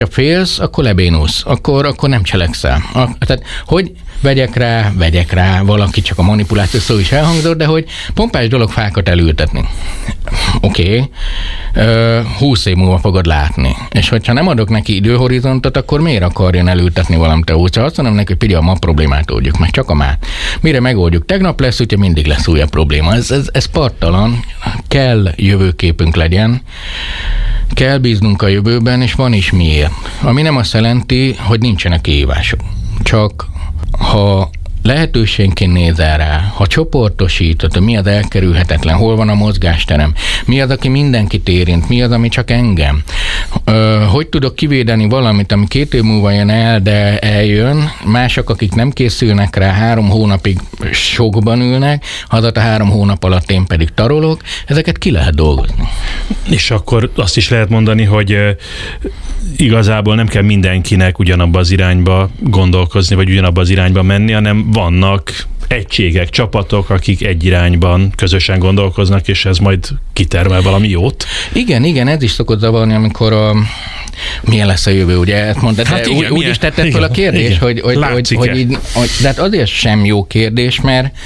félsz, akkor lebénulsz, akkor nem cselekszel. Tehát, hogy vegyek rá, valaki csak a manipuláció szó is elhangzott, de hogy pompás dolog fákat elültetni. Oké. 20 év múlva fogod látni. És hogyha nem adok neki időhorizontot, akkor miért akarjon elültetni valamit úgy? Azt mondom neki, hogy figyelj, a ma problémát oldjuk meg, csak a már. Mire megoldjuk? Tegnap lesz, úgyhogy mindig lesz újabb probléma. Ez parttalan. Kell jövőképünk legyen. Kell bíznunk a jövőben, és van is miért. Ami nem azt jelenti, hogy nincsenek kihívások. Csak ha lehetőségként nézel rá, ha csoportosítod, mi az elkerülhetetlen, hol van a mozgásterem, mi az, aki mindenkit érint, mi az, ami csak engem. Hogy tudok kivédeni valamit, ami 2 év múlva jön el, de eljön, mások, akik nem készülnek rá, 3 hónapig sokban ülnek, hazat a 3 hónap alatt én pedig tarolok, ezeket ki lehet dolgozni. És akkor azt is lehet mondani, hogy igazából nem kell mindenkinek ugyanabba az irányba gondolkozni, vagy ugyanabba az irányba menni, hanem vannak egységek, csapatok, akik egy irányban közösen gondolkoznak, és ez majd kitermel valami jót. Igen, ez is szokott zavarni, amikor milyen lesz a jövő, ugye? Ezt mondtad, hát igen, úgy is tetted fel a kérdés, hogy de hát azért sem jó kérdés,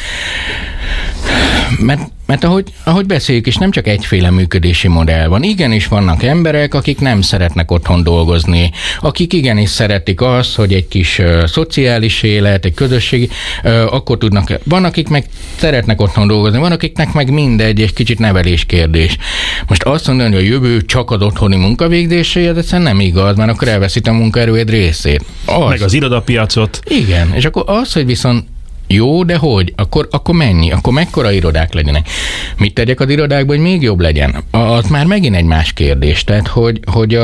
mert ahogy beszéljük is, nem csak egyféle működési modell van. Igenis vannak emberek, akik nem szeretnek otthon dolgozni, akik igenis szeretik azt, hogy egy kis szociális élet, egy közösségi, akkor tudnak. Van, akik meg szeretnek otthon dolgozni, van, akiknek meg mindegy, egy kicsit nevelés kérdés. Most azt mondani, hogy a jövő csak az otthoni munkavégzéséhez, egyszerűen nem igaz, mert akkor elveszít a munkaerő egy részét. Meg az irodapiacot. Igen, és akkor az, hogy viszont jó, de hogy? Akkor mennyi? Akkor mekkora irodák legyenek? Mit tegyek az irodákban, hogy még jobb legyen? Az már megint egy más kérdés. Tehát, hogy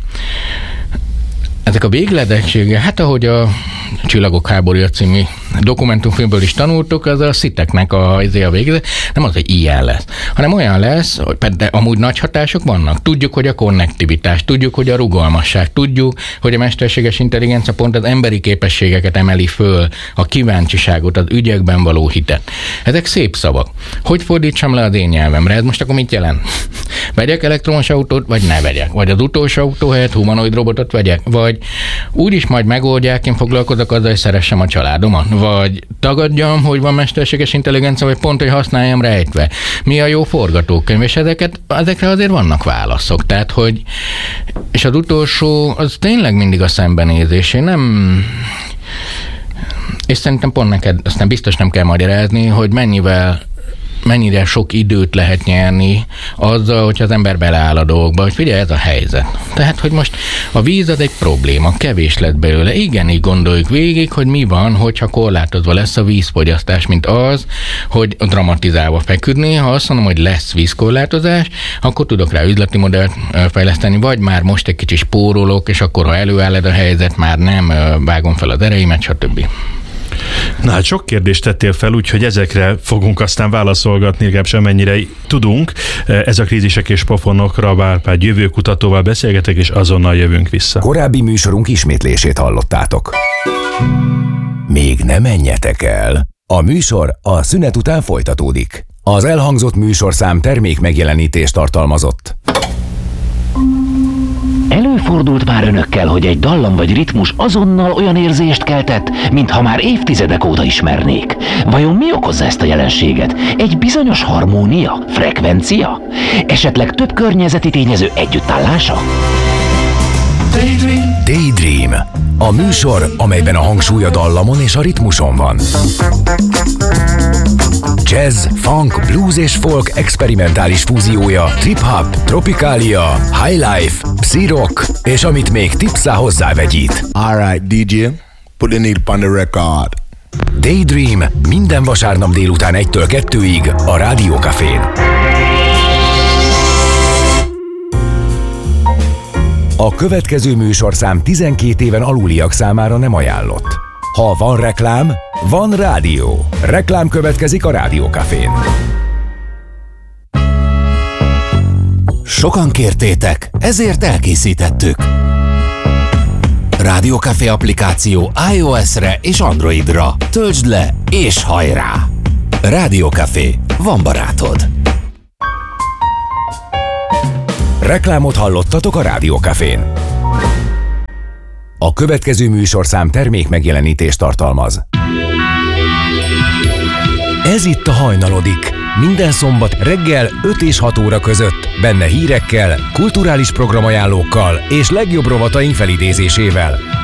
ezek a végleteksége, hát ahogy a Csillagok háborúja című dokumentumfilmből is tanultuk, az a sziteknek a véglet, nem az, hogy ilyen lesz, hanem olyan lesz, de amúgy nagy hatások vannak. Tudjuk, hogy a konnektivitás, tudjuk, hogy a rugalmasság, tudjuk, hogy a mesterséges intelligencia pont az emberi képességeket emeli föl, a kíváncsiságot, az ügyekben való hitet. Ezek szép szavak. Hogy fordítsam le az én nyelvemre? Ez most akkor mit jelent? Vegyek elektromos autót, vagy ne vegyek? Vagy az utolsó autó helyett humanoid robotot vegyek? Vagy úgyis majd megoldják, én foglalkozok azzal, hogy szeressem a családomat? Vagy tagadjam, hogy van mesterséges intelligencia, vagy pont, hogy használjam rejtve? Mi a jó forgatókönyv? És ezekre azért vannak válaszok. Tehát, hogy és az utolsó, az tényleg mindig a szembenézés. Én nem... És szerintem pont neked, aztán biztos nem kell magyarázni, hogy mennyire sok időt lehet nyerni azzal, hogyha az ember beleáll a dolgokba, hogy figyelj, ez a helyzet. Tehát, hogy most a víz az egy probléma, kevés lett belőle. Igen, így gondoljuk végig, hogy mi van, hogyha korlátozva lesz a vízfogyasztás, mint az, hogy dramatizálva feküdni. Ha azt mondom, hogy lesz vízkorlátozás, akkor tudok rá üzleti modellt fejleszteni, vagy már most egy kicsit spórolok, és akkor, ha előáll a helyzet, már nem vágom fel az ereimet, stb. Na hát sok kérdést tettél fel, úgyhogy ezekre fogunk aztán válaszolgatni, legalább semennyire tudunk. Ez a Krízisek és Pofonok, Rab Árpád jövőkutatóval beszélgetek, és azonnal jövünk vissza. Korábbi műsorunk ismétlését hallottátok. Még ne menjetek el! A műsor a szünet után folytatódik. Az elhangzott műsorszám termék megjelenítést tartalmazott. Előfordult már önökkel, hogy egy dallam vagy ritmus azonnal olyan érzést keltett, mintha már évtizedek óta ismernék. Vajon mi okozza ezt a jelenséget? Egy bizonyos harmónia? Frekvencia? Esetleg több környezeti tényező együttállása? Daydream. A műsor, amelyben a hangsúly a dallamon és a ritmuson van. Jazz, funk, blues és folk experimentális fúziója, trip-hop, tropikália, highlife, psi-rock, és amit még tipszá hozzávegyít. Alright, DJ, put the needle on the record. Daydream minden vasárnap délután 1-től 2-ig a Rádió Cafén. A következő műsorszám 12 éven aluliak számára nem ajánlott. Ha van reklám, van rádió. Reklám következik a Rádió Cafén. Sokan kértétek, ezért elkészítettük. Rádió Café applikáció iOS-re és Androidra. Töltsd le és hajrá! Rádió Café, van barátod. Reklámot hallottatok a Rádió Cafén. A következő műsorszám termék megjelenítést tartalmaz. Ez itt a Hajnalodik. Minden szombat reggel 5 és 6 óra között. Benne hírekkel, kulturális programajánlókkal és legjobb rovataink felidézésével.